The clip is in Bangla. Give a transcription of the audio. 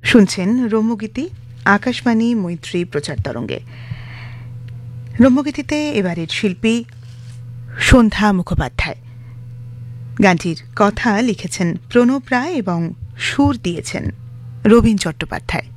শুনছেন রম্যগীতি আকাশবাণী মৈত্রী প্রচার তরঙ্গে। রম্যগীতিতে এবারের শিল্পী সন্ধ্যা মুখোপাধ্যায়। গানটির কথা লিখেছেন প্রণব রায় এবং সুর দিয়েছেন রবীন চট্টোপাধ্যায়।